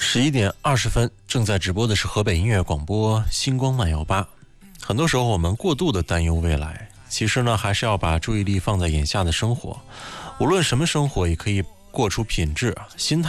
11:20，正在直播的是河北音乐广播星光慢摇吧。很多时候我们过度的担忧未来，其实呢还是要把注意力放在眼下的生活，无论什么生活也可以过出品质，心态